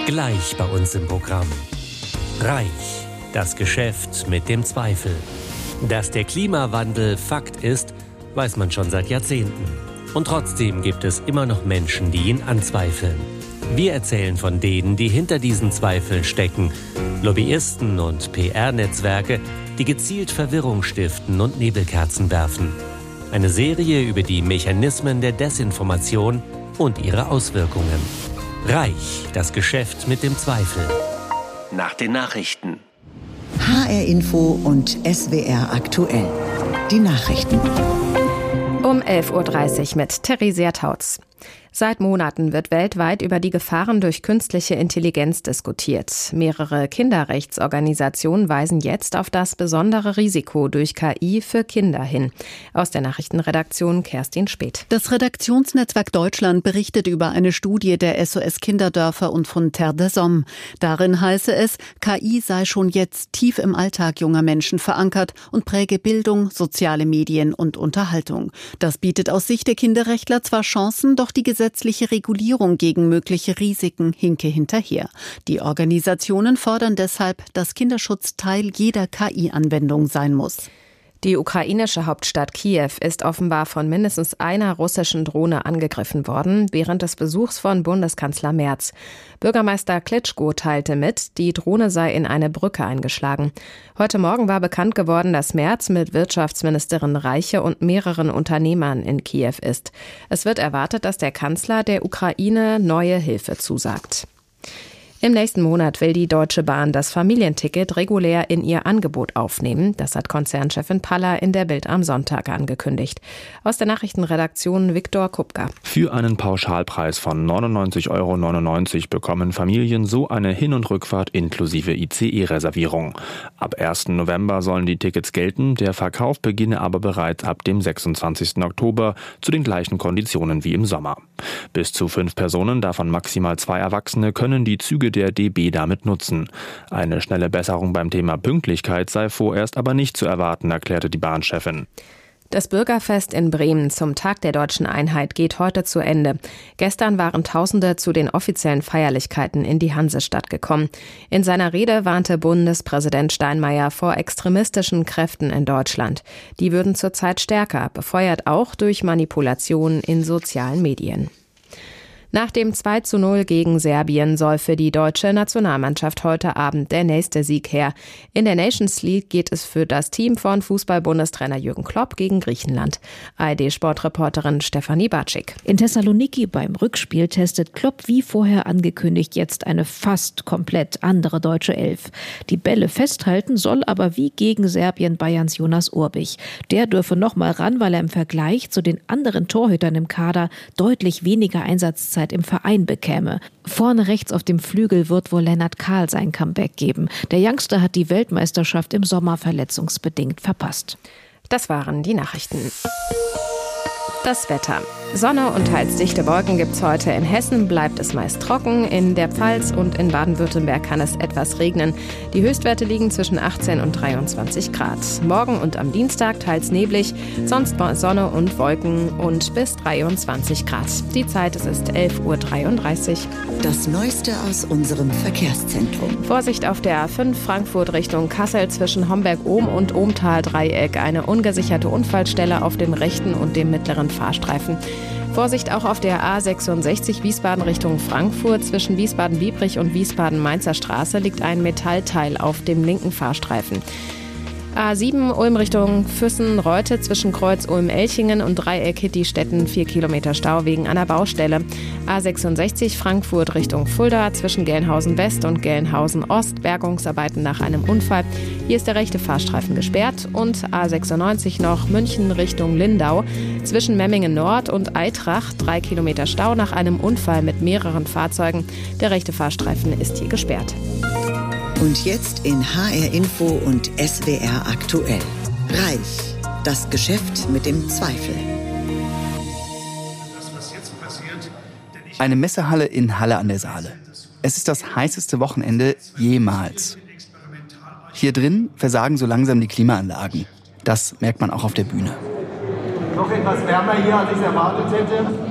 Gleich bei uns im Programm. Reich, das Geschäft mit dem Zweifel. Dass der Klimawandel Fakt ist, weiß man schon seit Jahrzehnten. Und trotzdem gibt es immer noch Menschen, die ihn anzweifeln. Wir erzählen von denen, die hinter diesen Zweifeln stecken. Lobbyisten und PR-Netzwerke, die gezielt Verwirrung stiften und Nebelkerzen werfen. Eine Serie über die Mechanismen der Desinformation und ihre Auswirkungen. Reich, das Geschäft mit dem Zweifel. Nach den Nachrichten. HR Info und SWR aktuell. Die Nachrichten. Um 11.30 Uhr mit Theresia Tautz. Seit Monaten wird weltweit über die Gefahren durch künstliche Intelligenz diskutiert. Mehrere Kinderrechtsorganisationen weisen jetzt auf das besondere Risiko durch KI für Kinder hin. Aus der Nachrichtenredaktion Kerstin Speth. Das Redaktionsnetzwerk Deutschland berichtet über eine Studie der SOS Kinderdörfer und von Terre des Hommes. Darin heiße es, KI sei schon jetzt tief im Alltag junger Menschen verankert und präge Bildung, soziale Medien und Unterhaltung. Das bietet aus Sicht der Kinderrechtler zwar Chancen, doch die gesetzliche Regulierung gegen mögliche Risiken hinke hinterher. Die Organisationen fordern deshalb, dass Kinderschutz Teil jeder KI-Anwendung sein muss. Die ukrainische Hauptstadt Kiew ist offenbar von mindestens einer russischen Drohne angegriffen worden, während des Besuchs von Bundeskanzler Merz. Bürgermeister Klitschko teilte mit, die Drohne sei in eine Brücke eingeschlagen. Heute Morgen war bekannt geworden, dass Merz mit Wirtschaftsministerin Reiche und mehreren Unternehmern in Kiew ist. Es wird erwartet, dass der Kanzler der Ukraine neue Hilfe zusagt. Im nächsten Monat will die Deutsche Bahn das Familienticket regulär in ihr Angebot aufnehmen. Das hat Konzernchefin Paller in der Bild am Sonntag angekündigt. Aus der Nachrichtenredaktion Viktor Kupka. Für einen Pauschalpreis von 99,99 € bekommen Familien so eine Hin- und Rückfahrt inklusive ICE-Reservierung. Ab 1. November sollen die Tickets gelten, der Verkauf beginne aber bereits ab dem 26. Oktober zu den gleichen Konditionen wie im Sommer. Bis zu 5 Personen, davon maximal 2 Erwachsene, können die Züge der DB damit nutzen. Eine schnelle Besserung beim Thema Pünktlichkeit sei vorerst aber nicht zu erwarten, erklärte die Bahnchefin. Das Bürgerfest in Bremen zum Tag der Deutschen Einheit geht heute zu Ende. Gestern waren Tausende zu den offiziellen Feierlichkeiten in die Hansestadt gekommen. In seiner Rede warnte Bundespräsident Steinmeier vor extremistischen Kräften in Deutschland. Die würden zurzeit stärker, befeuert auch durch Manipulationen in sozialen Medien. Nach dem 2:0 gegen Serbien soll für die deutsche Nationalmannschaft heute Abend der nächste Sieg her. In der Nations League geht es für das Team von Fußball-Bundestrainer Jürgen Klopp gegen Griechenland. ARD-Sportreporterin Stefanie Batschik. In Thessaloniki beim Rückspiel testet Klopp wie vorher angekündigt jetzt eine fast komplett andere deutsche Elf. Die Bälle festhalten soll aber wie gegen Serbien Bayerns Jonas Urbich. Der dürfe noch mal ran, weil er im Vergleich zu den anderen Torhütern im Kader deutlich weniger Einsatzzeit im Verein bekäme. Vorne rechts auf dem Flügel wird wohl Lennart Kahl sein Comeback geben. Der Youngster hat die Weltmeisterschaft im Sommer verletzungsbedingt verpasst. Das waren die Nachrichten. Das Wetter. Sonne und teils dichte Wolken gibt's heute. In Hessen bleibt es meist trocken. In der Pfalz und in Baden-Württemberg kann es etwas regnen. Die Höchstwerte liegen zwischen 18 und 23 Grad. Morgen und am Dienstag teils neblig, sonst Sonne und Wolken und bis 23 Grad. Die Zeit, es ist 11.33 Uhr. Das Neueste aus unserem Verkehrszentrum. Vorsicht auf der A5 Frankfurt Richtung Kassel zwischen Homberg-Ohm und Ohmtal-Dreieck. Eine ungesicherte Unfallstelle auf dem rechten und dem mittleren Fahrstreifen. Vorsicht auch auf der A66 Wiesbaden Richtung Frankfurt. Zwischen Wiesbaden-Biebrich und Wiesbaden-Mainzer Straße liegt ein Metallteil auf dem linken Fahrstreifen. A7 Ulm Richtung Füssen-Reute zwischen Kreuz Ulm-Elchingen und Dreieck Hittistetten 4 Kilometer Stau wegen einer Baustelle. A66 Frankfurt Richtung Fulda zwischen Gelnhausen West und Gelnhausen Ost Bergungsarbeiten nach einem Unfall. Hier ist der rechte Fahrstreifen gesperrt. Und A96 noch München Richtung Lindau zwischen Memmingen Nord und Eitrach 3 Kilometer Stau nach einem Unfall mit mehreren Fahrzeugen. Der rechte Fahrstreifen ist hier gesperrt. Und jetzt in HR Info und SWR aktuell. Reich, das Geschäft mit dem Zweifel. Eine Messehalle in Halle an der Saale. Es ist das heißeste Wochenende jemals. Hier drin versagen so langsam die Klimaanlagen. Das merkt man auch auf der Bühne. Noch etwas wärmer hier, als ich es erwartet hätte.